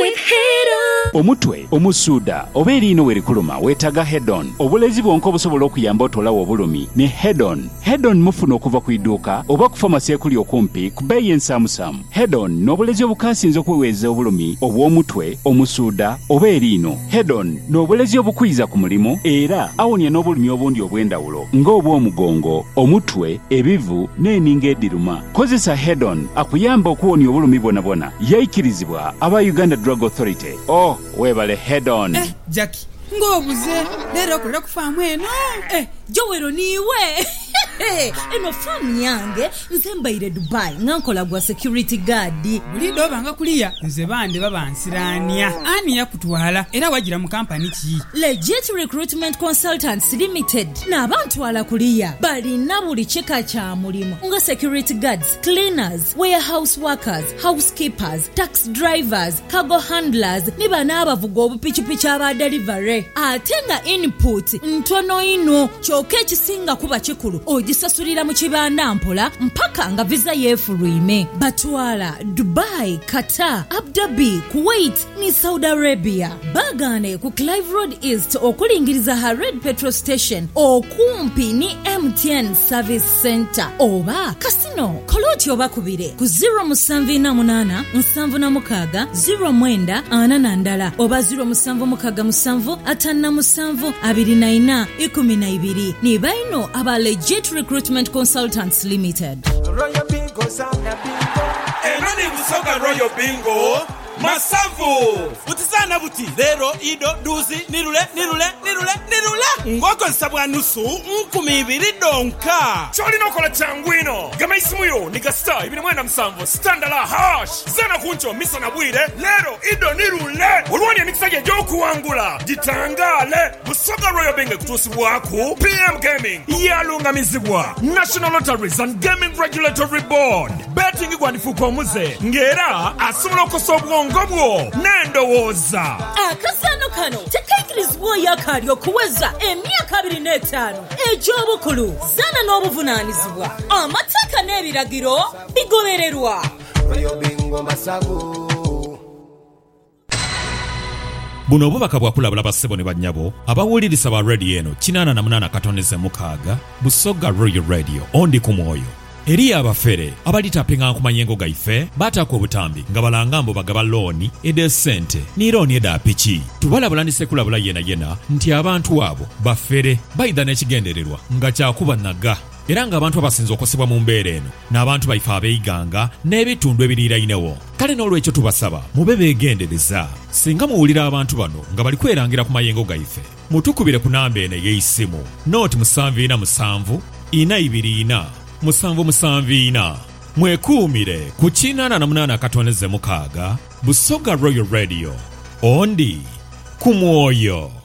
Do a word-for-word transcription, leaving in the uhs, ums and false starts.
with Head-On. Omutwe, omusuuda, oba eriino werikuluma weetaga Head-On. Obulezi bwonka obusobola okuyamba otolawo obulumi ne Head-On. Head-On mufuna okuva ku idduuka oba ku famasi ekuli okumpi ku bbeeyi ensaamusaamu. Head-On n'obulezi obukaasinze okuweweeza obulumi obw'omutwe, omusuuda oba eriino. Head-On n'obulezi obukwiza ku mulimu era awonya n'obulumi obundi obw'endawulo ng'obw'omugongo, omutwe, ebivu n'eninga eddiruma. Kozesa Head-On akuyamba okuwonya obulumi bwonabwona. Yayikirizibwa aba Uganda Drug Authority. Oh, webale Head-On. Eh, Jackie, ng'obuze leero okulira ku faamu eno. Eh, Jowero niiwe. Eno faamu yange nze mbaire Dubai ngankola gwa security guard. Bulidde obanga kuliya nze bande babansiraania. Ani yakutwala era wagira mu kampani ki? Legit Recruitment Consultants Limited. N'abantwala kuliya balina buli kika kya mulimu nga security guards, cleaners, warehouse workers, housekeepers, tax drivers, cargo handlers ne bana abavuga obupichipichi aba delivery. Ate nga input ntono ino kyokka ekisinga kuba kikulu ogisasulira mu kibanda mpola mpaka nga visa yeefulwime. Batwala Dubai, Qatar, Abu Dhabi, Kuwait ne Saudi Arabia. Bagane ku Clive Road East okulingiriza Hared Petrol Station okumpi ni M T N Service Center oba Casino Koloti oba kubire ku zero seven eight eight seven six zero nine ana nandala oba zero seven six seven atana seven abiri na nna ikumi na ibiri. Ni baino aba Legit Recruitment Consultants Limited. Royal Bingo sana bingo. Enoni Busoga Royal Bingo. Masavu utizana buti lero ido duzi nirule nirule nirule nirule ngoko nsabwa nusu nkumi ibiri donka choli nokola changwino gama isimuyo nika star ibiri mwenda msamvo standala hash zana kuncho misa na bwire lero ido nirule ulwani ya mikisage joku wangula jitangale Busoga Royal Bingo kutusi waku P M Gaming yalunga mizibwa National Lotteries and Gaming Regulatory Board betting igwandifuko muze ngera asumula okosobwa ngobwo nendowoza. Akasano kano tekaikirizibwa yakali okuweza emyaka abiri n'etaano egy'obukulu zana n'obuvunaanyizibwa amateeka n'ebiragiro bigobererwa. Royal Bingo Masavu. Buno obubaka bwakulabula bassebo ne bannyabo abawuliriza ba radio eno kinaana na munaana katoneze mukaaga Busoga Royal Radio ondi ku mwoyo. Eri abafere abalitapinga ku mayengo gaife batako obutambi nga balanga mbo bagaba looni ede sente ni looni eda pichi tubalabulanise kulabula yena yena nti abantu abo bafere bayida n'ekigendererwa nga kyakuba naga era nga abantu abasinze okosebwa mu mbeera eno n'abantu baife abeeyiganga n'ebitundu ebiriirainewo. Kale n'olwekyo tubasaba mube beegendereza singa muwulira abantu bano nga bali kwerangira ku mayengo gaife mutukubire ku namba eno ey'eisimu nooti musanvu ina musanvu ina ibiri ina musanvu musanvu ina. Mwekuumire ku kinaana na munaana katoneze mukaaga Busoga Royal Radio ondi ku mwoyo.